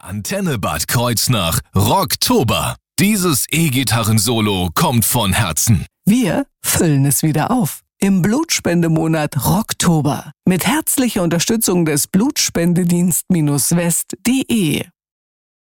Antenne Bad Kreuznach Rocktober. Dieses E-Gitarren-Solo kommt von Herzen. Wir füllen es wieder auf. Im Blutspendemonat Rocktober. Mit herzlicher Unterstützung des Blutspendedienst-west.de.